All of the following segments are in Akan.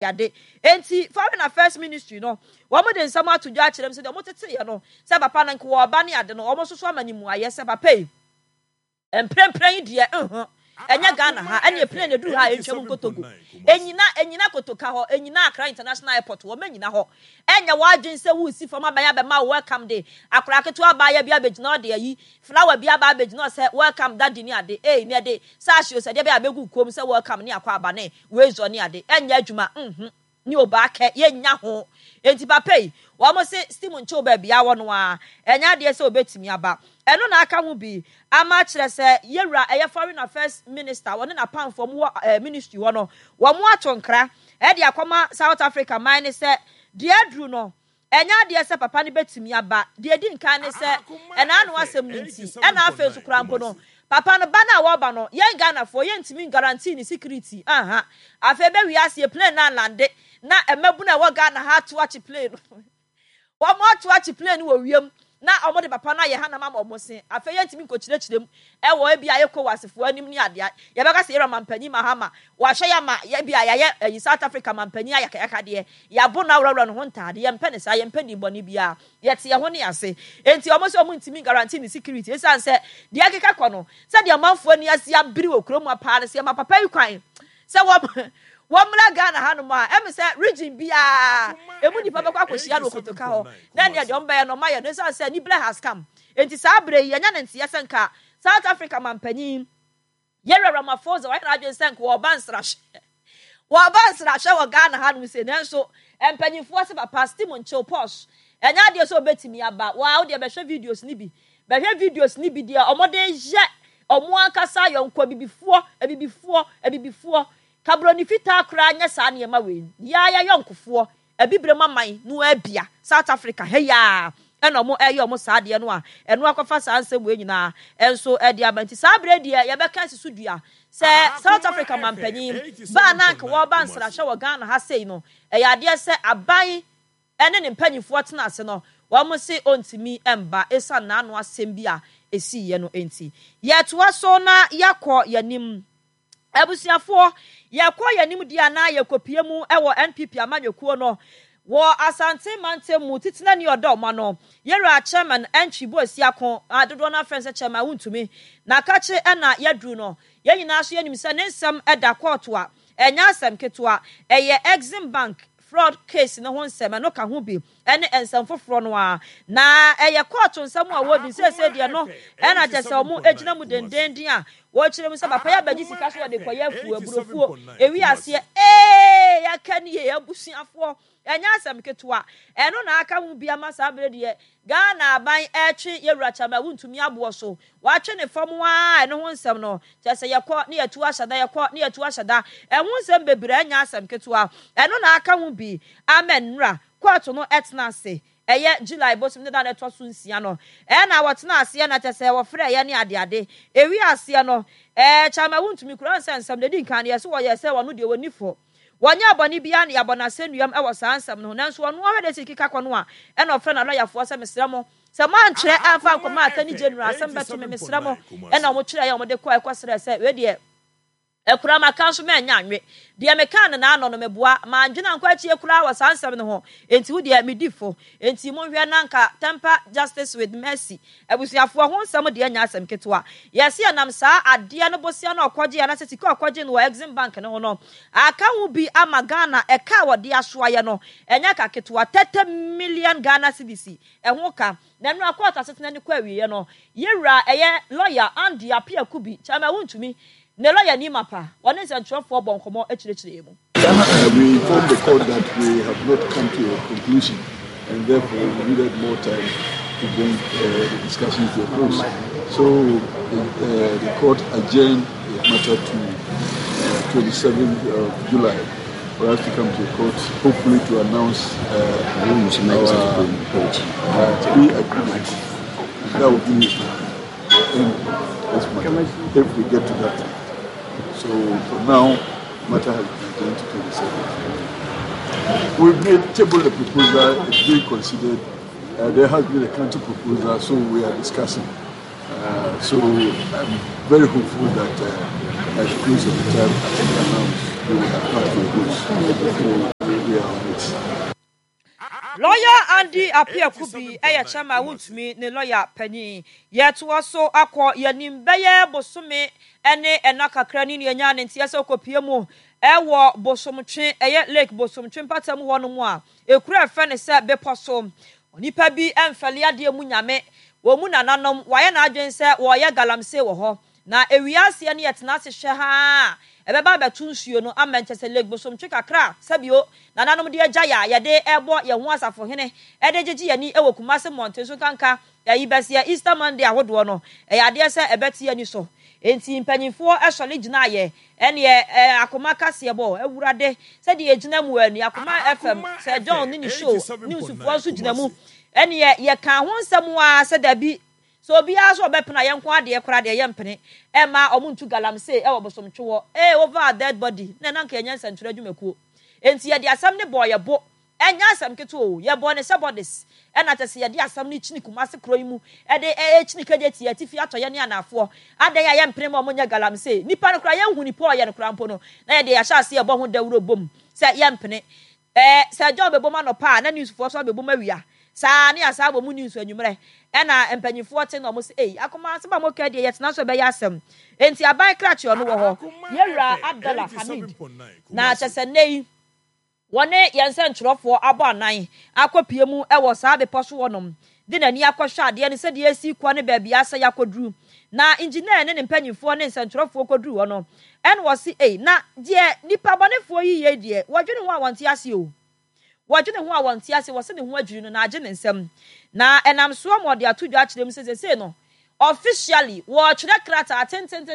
yade enti foreign affairs ministry no wo mo de nsam ato dwa kyerem se de mo tete ye no se papa na nko wo ba ne ade no wo mo soso amanimu aye se papa yi emprempren die enya Ghana ha enya plane ne du ha entwem Kotogo enyina Kotoka ho enyina Accra International Airport wo manyina ho enya wadwen se wu si fama baya be ma welcome day akora keto abaya bia begina de yi flower bia ba begina se welcome daddy ni ade ne de saashio se de bia begu kom se welcome ni akwa aba ne wezo ni ade enya adwuma ni oba ke yenya ho enti papa yi wo mo se Stephen Choba bia wo no a enya de se obetimi aba eno na aka ho bi ama kire se yewura eye foreign affairs minister woni na pan from ministry wo no wo mo atonkra e de akoma South Africa mine se de adru no enya de se papa ne betimi aba de di nkan ne se ena anu asem nti ena afa su krampo no papa no bana wo ba no yen Ghana for yen timi guarantee ni security afa be wi ase plane na lande na emabu na wo Ghana ha to watch plane wo mo to watch plane wo wiem na omo de papa na ye ha na mama omo se afa yen timi ko kirechirem e wo e bia ye ko wasefo anim ni ade ye beka se era mampanyi mahama wa hwe ya ma ye bia ye South Africa mampanyi ayaka de ya bo na wura no ho ntade ye mpe ne sa ye mpe ni boni bia ye te ye ho ne ase enti omo se omo ntimi guarantee ni security e san se de akeka kɔ no se de amanfo ani ase abiri wo kromu apa ne se ma papa yi kwan se wo mra Ghana ha no ma em se region bia emu nipa be kwa kohyia no Kotoka ho na ne de omba ye no ma ye no san se ni ble has come enti sa abre ye nya nti ye senka South Africa mampanyi Yera Ramaphosa wa na adwen senka wo bansrahye wo Ghana ha no se nanso empanyifo se papa Stephen Chopos enya de so betimi aba wa wo de be hwe videos ni bi de omode ye omo ankasa yonkwa bibifuo kabroni fita kra nya sa ne ma we ya yonkofo abibre maman no abia South Africa heya eno mo omo sa de no a eno akofa sa ansem we nyina enso e de abanti sa bre de ye beka sisudua se South Africa mampanyi ba na nka wo ba nsra hwe wo Ghana ha sei no e ya de se aban ene ne mpanyifo tena ase no wo mo se ontimi emba esa na no asem bia esi ye no enti ye toa so na yakọ yanim abusiafo yakọ yanim dia na yakopie mu ewo NPP amanyekuo no wo Asante Mantemu titina ni odo ma no yera chairman Enchibo Asiakon adodo na friends chairman wuntumi na kache na yadru no yenyina so yanim se ne nsam eda court a enya asem ketoa eye Exim Bank fraud case no ho nsem no ka ho bi ene ensem foforo no a na eye court nsem a wodi se de no ena jese omo ejina mu dendendin a wo kire mu se papa ya baji sika so de koya fu aburofuo ewi ase ya kanie abusuafo enya asem ketoa eno na aka hu bia masa abrede Ghana ban echi yewura chama wuntumi abo so wa twe ne fam wa eno ho nsem no jese yekọ ne yetu ashada ehun nsem bebre enya asem ketoa eno na aka hu bi amen nra court no etna se eye July bosom ne da na to so nsia no na wotena ase na tese wo frɛ ye ne ade ewi ase no chama wuntumi kura nsem de din kan ye so wo ye se wo no de woni fo wonya aboni bia ne abona senuam e wo sansam no nanso wo no hwede sikika kono a e no frɛ na lawyer se mesramo se man kyerɛ afa nkoma atani general asem beto mesramo e na mo kyerɛ ye mo de kɔ ekɔsrɛ se we de ekura maka so me nya anwe de me kan na ano no meboa ma ndwena nkwa chi ekura wa sansam no ho enti wo de medifo enti mo hwɛ nanka temper justice with mercy abusuafo ho nsam de nya asem ketewa yesi anam saa ade no bosia no okwaje ya na sesika okwaje no Exim Bank no ho no aka hu bi amagana eka wo de asoaye no enya ka ketewa 30 million Ghana cedis ho ka na no akota setena ni kwa wiye no yewura eye lawyer Andy Apia Kubi chama wuntumi ne lawyer ni mapa one is for bonkomo echirechiре mu. We informed the court that we have not come to a conclusion and therefore we needed more time to bring the discussion to a close. So the court adjourned the matter to 27th of July for us to come to a court, hopefully to announce our plea agreement. That would be in this matter if we get to that. So for now, matter has been going to 27th. We've made table the proposal, it's being considered. There has been a counter proposal, so we are discussing. So I'm very hopeful that at the close of the time, as we announced, we will have come to a good. it. Lawyer Andy Apia Kubi, Chama Wutmi, the lawyer Penny, yet was so aqua, Yanim Bayer, Bosome, and Naka Crani, Yan, and Tiaso Copiamo, Ewa Bosomchin, a lake Bosomchin Patam 1 more, a craft fan set Beposom, Nipabi and Falia de Munyame, Womuna Nanum, why an agent said, Waya Galam se ho, na Ewiasi and yet Nasi Shaha. Ebeba betunsuo no Manchester Lake bosom twekakra sabio na nanom de agya ya de ebo ye ho asafo hene ede gigi yani ewo Kumase Monteso kanka ya yibesia Easter Monday ahodo no ya de se ebeti yani so enti mpanyimfo esole gina ye ene akoma kase ebo ewurade se de egina mu ani akoma FM se John ni show newsfo so gina mu ene ye kan ho nsem a se da bi so bia so bepena yenko ade ekora de yempene ema omuntu galamse e wobosomtwo over dead body na nanka enya nsantura dwumakuo enti ye de asam ne boy ye bo enya asam keto ye bo ne se bodies ena tese ye de asam ne chini Kumase kroimu e de chini kageti atifi atoye ne anafo ade ya yempene mo nya galamse nipa no kra ye hu nipa ye no kra mpo no na ye de ya hyase ye bo ho dawuro bom se yempene se John beboma no pa na news for so beboma wia sa ni asa bo mu news anwumre ena empanyifo te no mo se akoma se ba mo ka de yet na so be yasem enti aban krachi ono wo ho yewra Abdallah Hamid na chese nei wone yense ntwerofo abo anan akopie mu e wo sa be poso wonom de nani akohwa ade ne se de asi kwa ne ba bia asa yakodru na engineer ne empanyifo ne ntwerofo kodru wono en wo se na de nipa bonefo yi ye de wodwene ho awonte ase o wajune ho awonte ase wo se ne ho adwiri no na age ne nsem na enam so mo de atodwa akirem se no officially wo kire krata atenten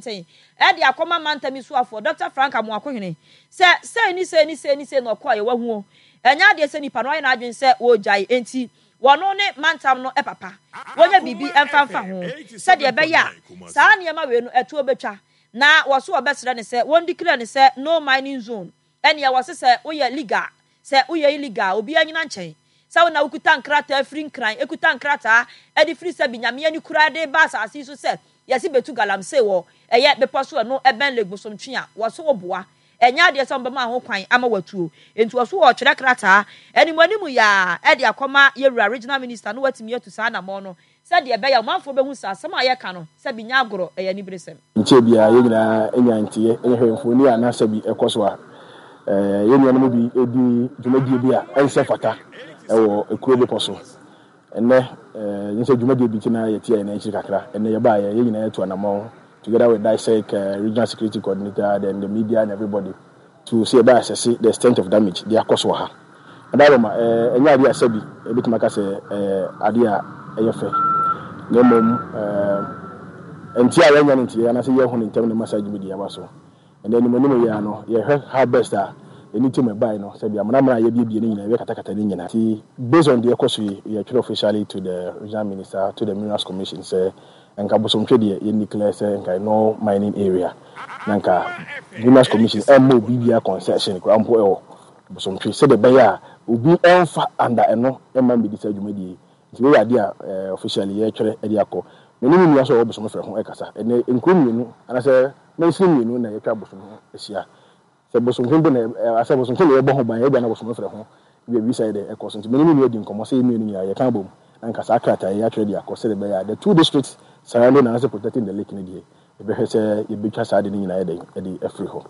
e de akoma mantami so afọ Dr. Frank Amoakohene se ni no kwa ye wahu enya de se nipa no ye na adwen se wo jai enti wono ne mantam no papa wonya bibi emfanfa ho se de be ya saa ne ma we no eto betwa na wo so obesere ne se won declare ne se no mining zone ene wo se wo ye legal se uye illegal obi anyina nchen sa na ukuta nkrata free nkran ekuta nkrata e di free se binyame ani kurade ba asase so se yesi betu galamse wo eye beposo no eben legbosomtwea wo so oboa enya de se mbama ho kwan ama watuo enti wo so wo twere krata animanimu ya e de akoma yewura regional minister no watimi yetu sa na mo no se de be ya manfo behu sa asem aye ka no se binya agoro eye ni bresem nche bia ye nyina enyantie enhwemfoni ana se bi ekoso a yenu no bi edi dwumadie bi a ense fata ewo ekuro bi poso enne nse dwumadie bi tina yetie na echi kakra enne ye ba ye nyina yetu anamon together with DISEC regional security coordinator then the media and everybody to see about assess the extent of damage they akoso ha adaloma enya ade asabi ebitima ka se ade a eyefe nemom enti a yenya nti na se ye hu ne ntem ne massage media ba so and then monimo ya no ye how best anything me buy no say bia mona ye bia ni nyina ye katakata ni nyina ti based on the ekoso ye tell officially to the regional minister to the minerals commission say enka bosomtwe de ye declare say enka no mining area nanka minerals commission mo bibia concession ko ampo e bosomtwe say the buyer obi enfa under eno e man be disa dwumadi nti we ade a officially ye twere e de akọ menimi mi aso obosom frɛ ho e kasa ene enkrominu anase mensiminu na ye twa bosom ehia se bosom himbo na asa bosom ke le bo ho ban ye bia na bosom frɛ ho bi side e koso nti menimi mi edi nkomo se emi ni ya kan bom anka sa krata ye atwere de akọ se the buyer the two districts surrounding and protecting the lake ni die e be hwese ye betwa sa de ni nyina ye de afri ho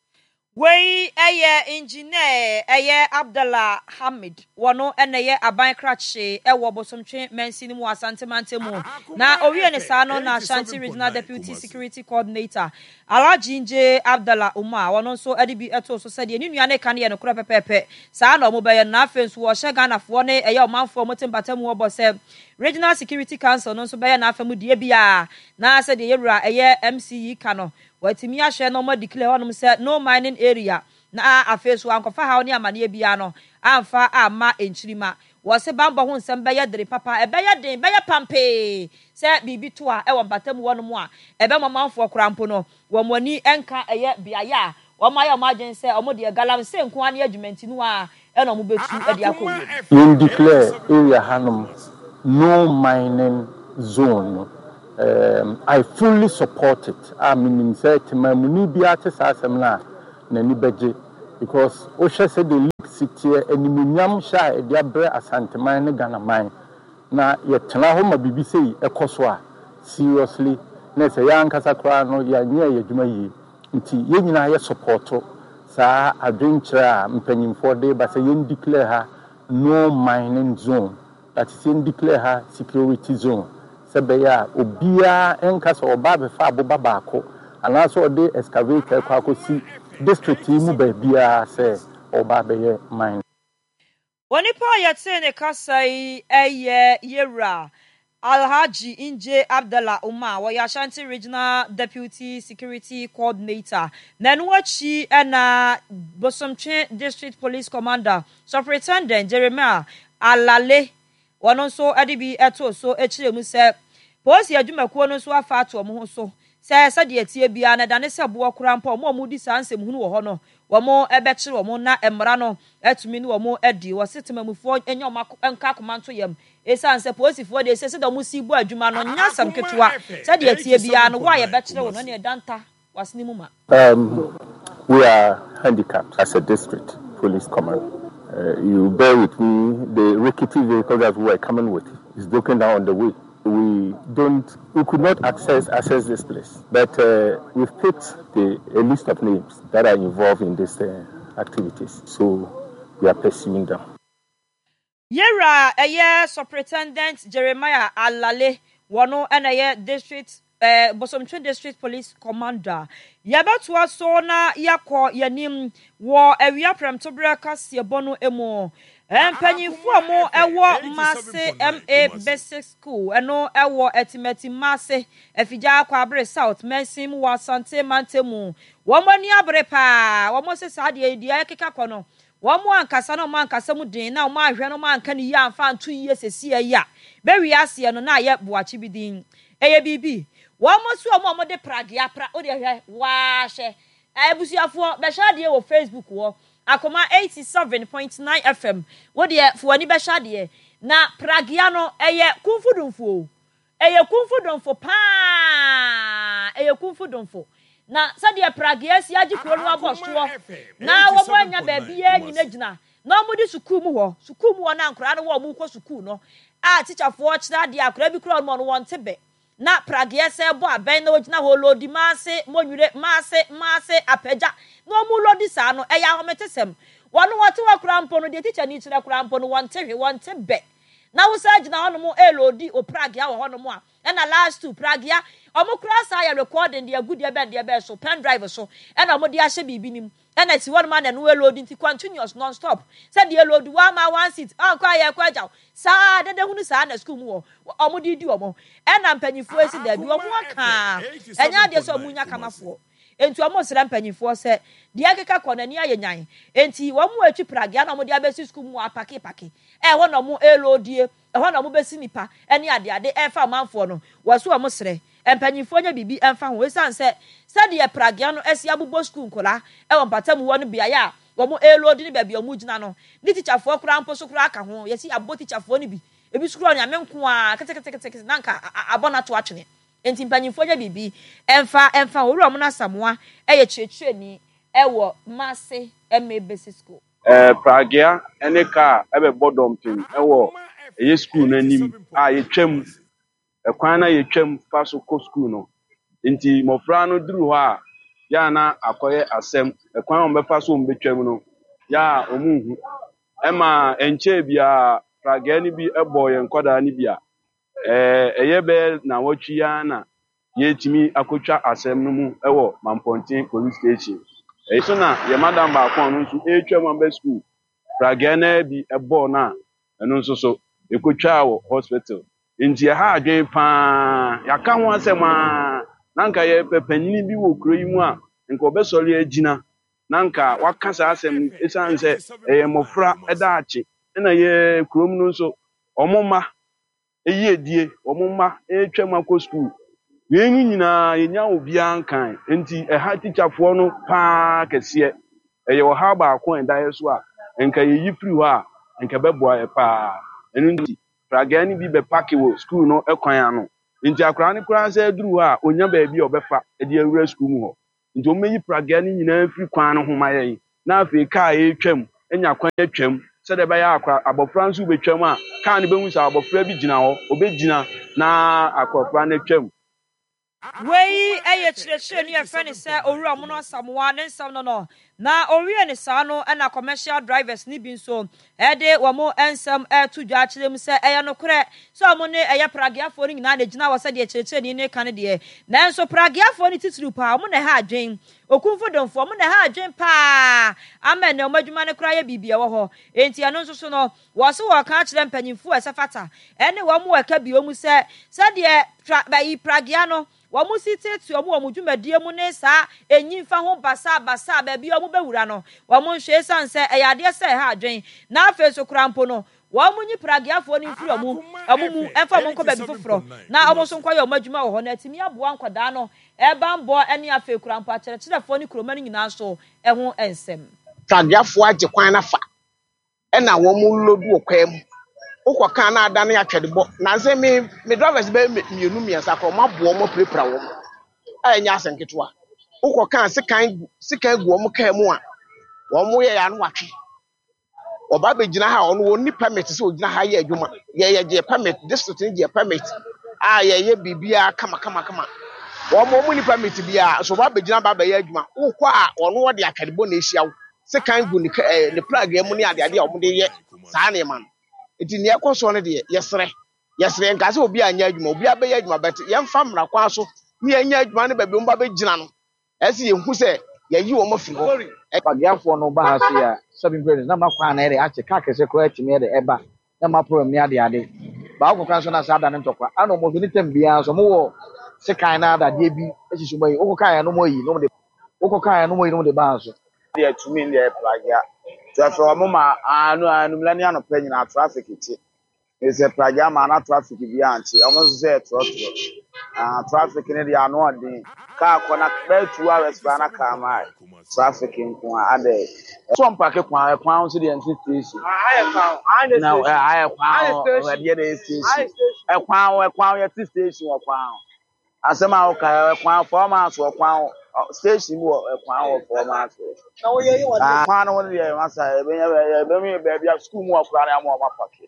Wei engineer Abdallah Hamid wono ene aban krache ewo bosomtwe mensini mu asante mantemu na owie ne sa no na Ashanti Regional Deputy Security Coordinator Alajinje Abdallah Umar wono so edibi eto so sede ni nuane kan ye no kro pepepe sa na omo baye na afensu wo Shegana fo ne omanfo motembatemu wo bose Regional Security Council no so baye na afemu die bia na sede yewura MCE kano watimi ahwe no mo declare honum say no mining area na afesu ankofa ha oni amane bia no amfa ama enchirima wo se bamba ho nsem be yedre papa e be yeden be pampe se bibi to a e wo batam wonum a e be mamanfo korampo no wo moni enka eye biaya wo ma ya magen se o mo de galam se nko an adwumenti no a e no mo betu e de akowo you declare area hanum no mining zone. I fully support it. I mean, say to my muni biate sa semna na ni beje because Osha said the leaks sitie animunyam sha e dia bre asanteman ne ganaman na yetena ho ma bibi sei ekoso a seriously na se ya nkasa kra no ya nye yedwuma yi nti ye nyina ye supporto sa adventure a mpanyimfo de ba se ye declare ha no mining zone that is in declare ha security zone sebeya obia enkasa oba be fa aboba baako anaso de excavator kwa akosi district mu ba bia se oba be ye mine Wonipa yetse ne kasai eye yera Alhaji Inje Abdallah Umar, wa Ashanti Regional Deputy Security Coordinator. Nenwachi na Bosomtwe District Police Commander, Superintendent Jeremiah Alale. Wano so adibi eto so echire mu se police adwumakuo no so afa ato mo ho so. Se de etie bia na dane se bo okura mpa mo di sansem hunu wo ho no. Womo ebekire womo na emra no etumi ni womo edi wo setemamufo enya nka komanto yam esanse posifo de se do mu si bo adwuma no nyasam ketewa se de etie bia no wa ye bekire wo no ne danta wasni mu ma. We are handicapped as a district police command. You bear with me, the rickety vehicle that we were coming with is broken down on the way. We could not access this place, but we've picked a list of names that are involved in these activities, so we are pursuing them. Yera Superintendent Jeremiah Alale, wano district Bosomtwe District Police Commander. Yabatwa sona yako yanim wo ewia premtobre kase bono emo. Empanyifo mo ewo Mase MA Basic School eno ewo etimeti Mase efija akwa abre South Mensim wa Sante Mantemu. Womo ni abre pa, womo se sade dia keka kono. Womo ankasa no mankasa mu din na womo ahwe no manka ni ya amfa ntu yiye sesi ya. Be wiase no na ye boachi bidin. Eye bibi womo su omo de pragia pra o de hwe wa hye ebusuafo be hade wo Facebook wo akoma 87.9 FM wo de fuani be hade na pragia no eye kumfudumfo na sade pragia si agi kro no abosto na womo anya ba bia nyina gina na omo di sukuu mu ho na ankora no wo mu kɔ sukuu no a teacher fo kira de akora bi kro no wonte be na pragia se bo aben na ogina ho lodi mase monwure mase apeja no mu lodi sa no eya hometesem wono wote wakura mpo no de teacher ni kira kura mpo no wonte be na wo sa gina hono mu elodi o pragia wo hono mu a na last two pragia omo kura sa ya recording de agudi e be so pen drive so na omo de ahye bibi nim na ti one man no elodi nti continuous non stop said the elodi one man one seat kwa ya kwa jaw sa dede hunu sa na school mu omo di omo na mpanyifo esi da bi omo aka enya de so munya kamafo enti omo sira mpanyifo se de akeka konani ayenyan enti omo atwi pragia na omo de abesi school mu apake ho na omo elodi ho na omo besi nipa ene ade fa manfo no waso omo sire empanyifo nya bibi emfa ho esanse said ye pragia no esi abubo school nkola wo mpatam wo no bia ya wo elodi ni bia mu gina no ni teacher fo kura mpo so kura aka ho yesi abo teacher fo ni bi ebi school nya menko a kete nanka abona to atwene enti empanyifo nya bibi emfa wo ro mo na samoa eye chirechire ni wo Mase MA Basic School pragia ene ka ebe bodompin wo eye school na nim a ye twam ekwan na ye twam fa so ko school no nti mofra no duru ho a ya na akoye asem ekwan on befa so mbetwam no ya omunhu ema enche bia praga ni bi ebo ye nkoda ni bia eye be na wotwi ya na ye timi akotwa asem no mu ewo Mampontin police station so na ye madam ba kon no nso etwam amba school praga na bi ebo na eno nso so ekotwa wo hospital nti ha adwen pa yaka ho asema nanka ye pepanyini bi wo kuro yi mu a nka obesori agina nanka wakasa asem esanse mofra edaache na ye kurom no so omoma eyedie omoma etwam akọ school yenyu nyina yenya obia nkan nti ha teacherfo no pa kese ye wo ha ba akọ endaye so a nka ye yifiri ho a nka beboa pa enu praga ni bi be pake wo school no ekwan ano nti akra ni kura se duru ha onya ba bi obefa e de awura school mu ho nti o meyi praga ni nyina firi kwan no ho maye na afi ka etwam enya kwan atwam sɛ de bɛyɛ akwa abɔfra nso betwam a kaa ne behu sɛ abɔfra bi gyina hɔ obegyina na akɔfra no atwam. Wei ɛyɛ kyerɛkyerɛ no yɛfrɛ ne sɛ owura mu no asamoa ne nsɛm no na owie ne saa no ɛna commercial drivers ne bi nso ɛde wɔn nsɛm ɛto dwa kyerɛ mu sɛ ɛyɛ nokorɛ sɛ wɔn ne ɛyɛ pragiafoɔ no nyinaa na gyina wɔ sɛ deɛ kyerɛkyerɛ ne ka ne deɛ nanso pragiafoɔ no titiri paa wɔn na ɛha adwen okunfo domfoɔ wɔn na ɛha adwen paa ama na wɔn adwuma no koraa yɛ biribi ɛwɔ hɔ enti ɛno nso so no wɔso wɔka kyerɛ mpanyinfoɔ ɛsɛ fata ɛne wɔn wɔka bi wɔn sɛ sɛdeɛ pragia no wɔn si tete wɔn dwumadie mu ne saa enyimfa ho basa baabi wɔn bɛwura no wɔn nhwɛ san sɛ ɛyɛ adeɛ sɛ ɛha adwen na afei so korampo no wɔn nyi pragiafoɔ no mfiri wɔn mu ɛfa wɔn nkɔ baabi foforɔ na wɔn nso nkɔ yɛ wɔn adwuma wɔ hɔ na ɛtumi aboa nkɔdaa no ɛbanbɔ ɛne afei korampo akyerɛkyerɛfoɔ ne kuroma no nyinaa so ɛho nsɛm. pragiafoɔ agye kwan nafa ɛna wɔn lodu wɔ kwan mu. Ukwa kana adane atwedebɔ na nse me drivers be mienu miensa kro maboɔ mo prepra wo anya asenketo a ukwa kan sikan gu mo kan mu a wo mo ye ya no watwe oba begina ha ono woni permit se ogina ha ye adwuma ye je permit district ni je permit a ye bibia kama wo mo ni permit bia so ba begina ba ye adwuma ukwa a ono wo de atwedebɔ na ehia wo sikan gu ni plug mu ni ade a wo de ye saa ne man iti ne ekoso ne de yesre nka se obi anya adwuma obi abɛyɛ adwuma bet yɛmfa mmra kwa so ne anya adwuma ne baabi mba bɛgyina no ɛse yɛhu sɛ yɛyi wɔ mafiri hɔ pagiafoɔ no ba ha so ya shopping period na makwa na ere ache ka kese kro atimi ere eba na ma problem ne ade ba akokra so na sa ada ne ntokwa ana mo ni tem bia so mo wɔ sekan na ada de bi ehyisu mai okoka ya no mo yi no de ba so de atumi ne plagia so afro mo ma anu millennium no pe nyina traffic ti is a plagia ma na traffic bi anti almost say traffic ne de anu odin ka akona be 2 hours ba na ka mai traffic nko ade so mpake kwan so de entry station aye kwan we de station kwan ye station wa kwan asema o ka kwan format wa kwan station wo kwan wo format na wo ye wo kwan no wo ye masa be be school mu akura na mo mapake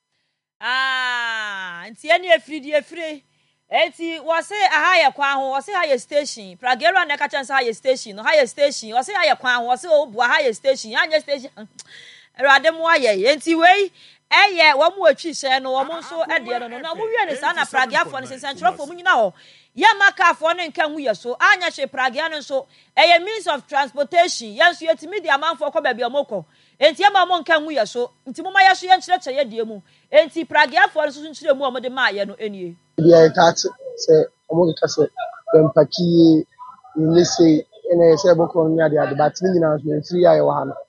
nti ene efiri enti wo se aha ye kwan ho wo se ha ye station pragero na ka chansa ha ye station no ha ye station wo se ha ye kwan ho wo se o bu ha ye station anya station erade mo aye enti wei eye wo mu atwi hye no wo mo so ede no na mo wie ne sa na pragiafo no sensentrofo mu nyina ho ya makafo no nka hu ye so anya hye pragia no so eye means of transportation yenso yetimi dia manfo ko baabi amoko enti ama mo nka hu ye so enti mo ma ye so ye nkyerɛkyerɛ ye die mu enti pragiafo no so nkyerɛ mu o mo de ma ye no enie dia tat se o mo ka se empaki ni se ene se boko no ade ade but ni nyina so free aye wa ha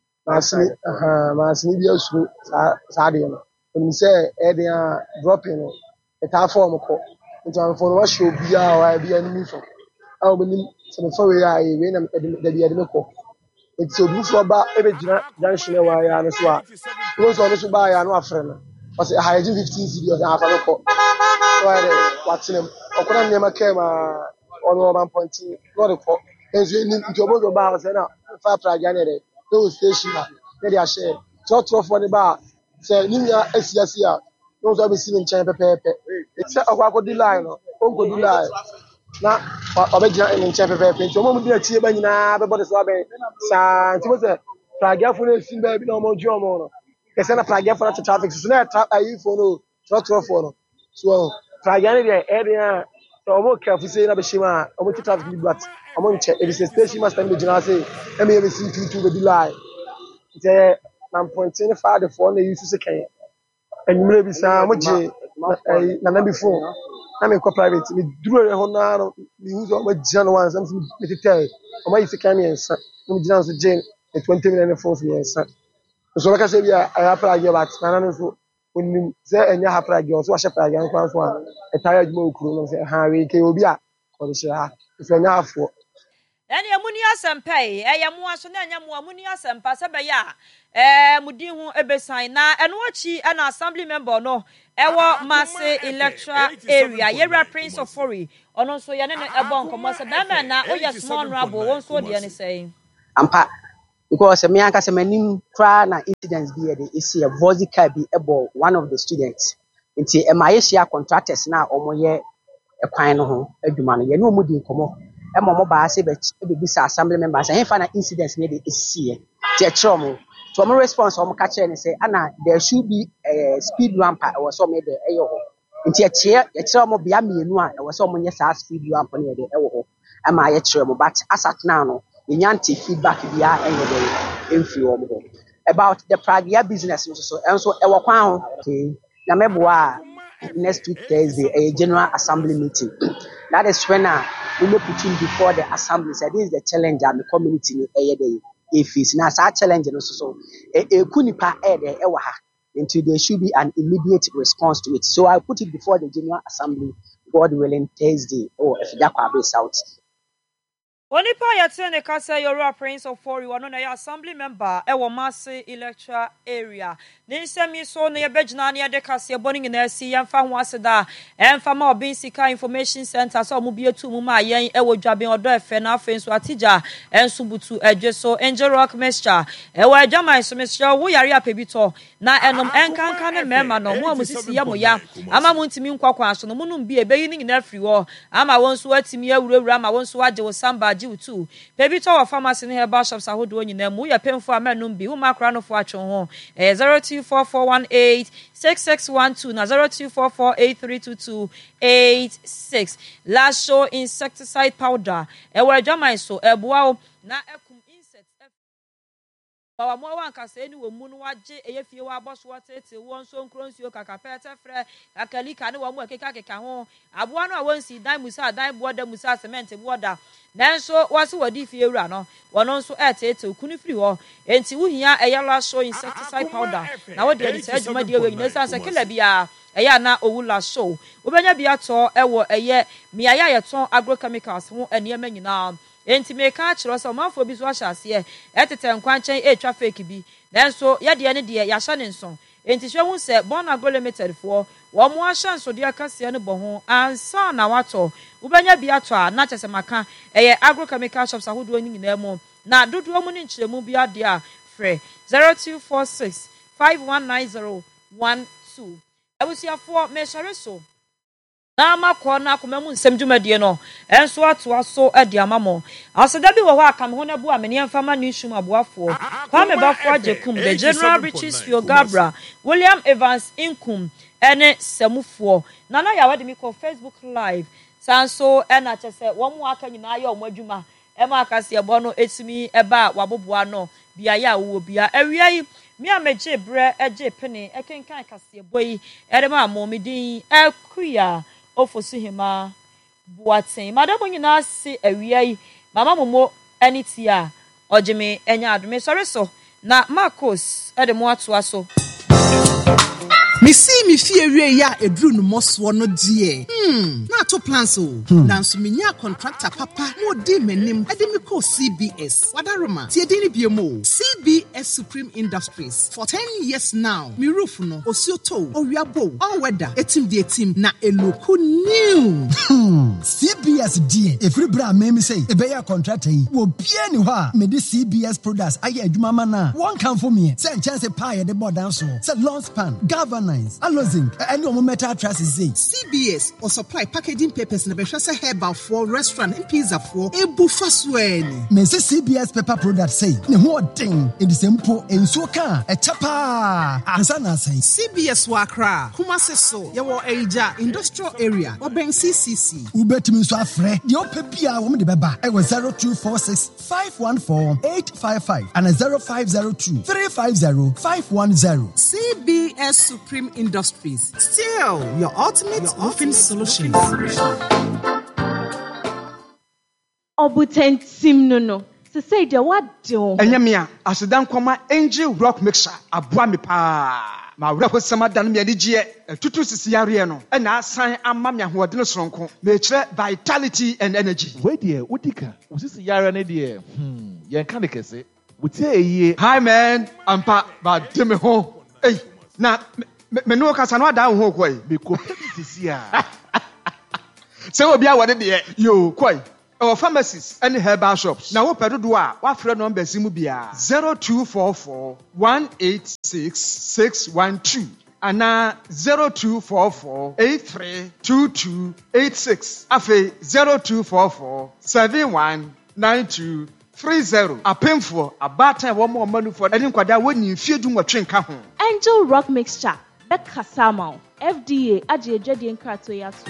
masini bi asu sa de no nim se e de dropping no e ta form ko nti am for no show bia wa bia ni fo a o bini se no for we aye we na da bia de ko enti obi fo ba e be gina junction wa ya no so a no so ba ya no afre no o se ha 15 cedi o ha fa ko so ere watinem okona ne ma kema ono 1 point no de ko enzo ni nti obo ba se na fa pragia ne de no station na dey share trot for the bar say nimia asiasia no so be seen nchen pepepe say akwa di line no onko di line na obegina nchen pepepe nti omo mu di atie ba nyina be body so be sa nti mo say pragia for na sin ba bi na omo ju omo no ke say na pragia for na traffic so na ayi for no trot for no so pragia ne dey area so omo careful say na be shima omo traffic bi but omo nche e be station master be gina say e me be sin tutu be di line the man pointing father for na use se kan enumere bi sa mo je na na before na me ko private me duro ho na no me use o ma gina no wan something me tell o ma use kan yensa me gina so je 20 minutes for yensa so la ka se bia a pragia bat na no so onim se enya ha pragia so wa she pragia nko so a etaya adwuma okuru no se ha we ke obi a ko she ha so enya afo ene amuni asempa eye mo aso na enya mo amuni asempa se be ya mudi hu ebesan na eno achi na assembly member no ewo Mase electoral area Yera Prince of Fori ono so ye ne ebon komo se be na o ye small honorable won so de ne say ampa because me anka se manim kra na incidents bi e isi a vozica bi ebo one of the students nti e ma yeshia contractors na omoye ekwan no ho adwuma no ye no mu di nkomo e mo ba se be bisa assembly members e fa na incidents ne de isi e ti e kire mo so mo response o mo ka kire ne say ana there should be a speed ramp e was so me de e yo ho nti e kire mo bia mienu a e was so mo nye sa speed ramp ne de e wo ho ama ye kire mo but asat now no Yanti feedback via any about the Pragia business so and so okay na next week Thursday a general assembly meeting. That is when we will put in before the assembly. So this is the challenge and the community if it's now such challenge so kunipa until there should be an immediate response to it. So I put it before the general assembly, God willing, Thursday or if Jakwabe South. Onipa yatene kasa Yoruba Prince of Fori wano na ya assembly member ewo Mase electoral area. Ninsemi so na yebegyina na yede kasa yeboni ngina asi yemfa ho aseda emfa ma obin sika information center so mu bietu mu ma yen ewo dwaben odo efe na afen so atija enso butu edweso Angel Rock Mixture ewo adwama so Mixture wo yare apebito na enom enkanka ne mema no mo amusisi ya ama mu ntimi nkwakwa so no munum bi ebeyi ni ngina afri wo ama wonso atimi awurawura ama wonso age wo samba too. Baby to our pharmacy near bar shops ahodo nyina mu ya pemfo amenum bi wo makra no fo atwe ho 0244186612 na 0244832286 last show insecticide powder we adwaman so eboa na ekum insects Bawa mo wan kasa eni wo mu no wage eyefie wa aboso watete won so nkronsuo kakapete frɛ akalika ne wo mu ekeka ho aboa no a wonsi dan musa dan boda musa cement boda nanso wase wadi fie wura no wono nso etete kunu firi ho enti wuhia eyala so insecticide powder na wo de adi adwuma de we nyina sanse kila bia eya na owula show obenya bia to ewo eye miaya yeton agrochemicals ho eniema nyina enti meka akiro so manfo bi so ahyase etete nkwanchen etwa fake bi nanso yede ne de ya hya ne nso enti hwe se Born Agro Limited fo wo mo ahya nso de akase ne bo ho ansa na wato ubenya bi ato a na chese maka agrochemical shops ahodo nyina mu na dodo mu ne nkyeremu bi ade a frɛ 0246 519012 abusiafo me share so na makọ na akomamu nsem dwumadie no enso ato aso ade amamo aseda bi wo ho aka me ho na bu amene mfama ne nhum aboafo kwa me bafo ajekum the General Riches Fio Gabra William Evans Inkum ene semufo na na ya wade mi ko Facebook live sanso ena chese wo mu aka nyina ya omadwuma e ma aka se ebo no etimi eba waboboa no bia ya wo bia awiai mi ameje bre eje pene ekenkan kase boyi edema amomidin akuya ofosu hima buaten madam nyina se awiai mama momo anitia ojeme enya adome sori so na Marcos edemo atoa so Me see me fear ya edru no moso no die. Na to plans o. Nanso me nya contractor papa mo di menim ade me call CBS. Wadaroma. Tie di ni biemo. CBS Supreme Industries. For 10 years now. Me roof no osioto, owiabo, all weather. Etim di etim na eloku new. CBS die. Every bra me say ebeya contractor yi. Wo bia ni ho a me di CBS products aye adwuma ma na. One can for me. Say chance pie the board down so. Say long span, governance, allozing, and no metal trusses. CBS or supply packaging papers na behwese herbal for restaurant and pizza for ebu fasweni. Me say CBS paper product say ne ho den e de sempo enso ka e chapa ansa na say CBS Wakra Kumase so ye wo Eja industrial area Oben CCC ubetimi so afre de opebia wo me de beba e 0246 514 855 and 0502 350 510. CBS Supreme Industries, still your ultimate roofing solution. Obutentim no. To say the what do? Enyamia, asedan kwama Angel Rock Mixture, aboa me pa. Ma wura ko sama dan me adigye, tutu sisi yare no. E na asan amma me ahoɔde no soronko. Me kire vitality and energy. We dey udika, usisi yare ne dey. Yen kan de kese. Wutie eyi. Hi man, ampa ba de me ho. Hey, na me no kasa no ada ho koi. Me ko sisi a. Se obi a wode de yo koi. Our pharmacies and herbal shops. Now, what do what friend number Simubia 0244 186 612 and 0244 832286. Afe 0244 719230. A painful, a batter, one more money for any quadra when you feel doing what train come. Angel Rock Mixture. Becca Samo. FDA. Aji Jadi and Kratoyasu.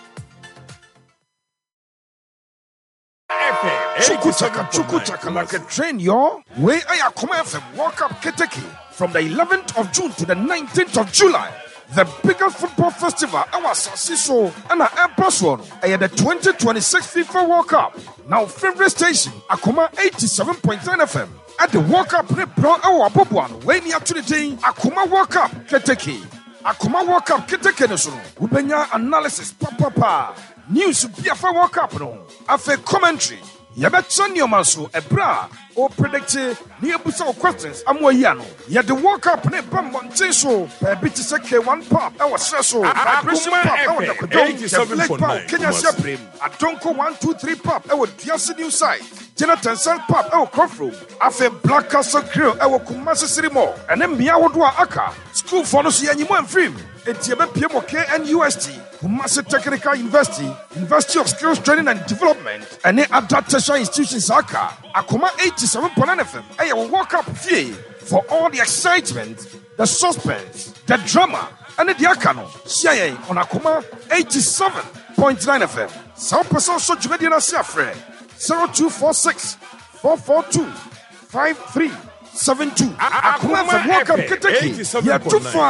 Chukuchaka like a train, yo. Where I come FM Walk Up Keteke from the 11th of June to the 19th of July. The biggest football festival, our Sasiso and our Empress one, and the 2026 FIFA World Cup. Now, favorite station, Akuma 87.9 FM. At the World Cup, Bro, our Bobuan, way near to the day, Akuma World Cup Keteke. Akuma World Cup Keteke, Ubenya analysis, papa. News BFA World Cup no. Afe commentary. Yabetson Yomaso Ebra or predicted near Busa questions. Amoyano. Yet the World Cup ne Bambonte so Bitiseke 1 pop. Our Sesso. Vibration pop. Our Black pop. Kenya Shaprim. Adonko 1 2 3 pop. Our Diasi New Side. Jonathan San pop. Our Crofroom. Afe Black Castle Grill. Our Kumasi City Mall. And then Miawadua Aka. School for Nosi and you film. Etiebe PMOK and UST, Kumasi Technical University, University of Skills Training and Development, and the adaptation institutions Aka, Akuma 87.9 FM, and you will walk up here for all the excitement, the suspense, the drama, and the Akano, CIA on Akuma 87.9 FM. Some person so Jumediana Siafre 0246 442 5372. Akuma FM, welcome Kentucky. You're too far.